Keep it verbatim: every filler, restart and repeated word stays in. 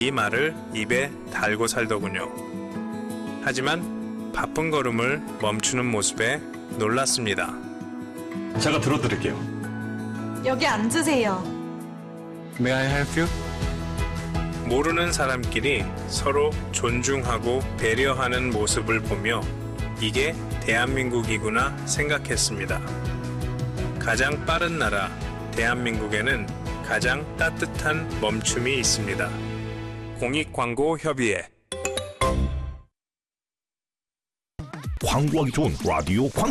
이 말을 입에 달고 살더군요. 하지만 바쁜 걸음을 멈추는 모습에 놀랐습니다. 제가 들어드릴게요. 여기 앉으세요. May I help you? 모르는 사람끼리 서로 존중하고 배려하는 모습을 보며 이게 대한민국이구나 생각했습니다. 가장 빠른 나라 대한민국에는 가장 따뜻한 멈춤이 있습니다. 공익광고협의회 광고하기 좋은 라디오 광고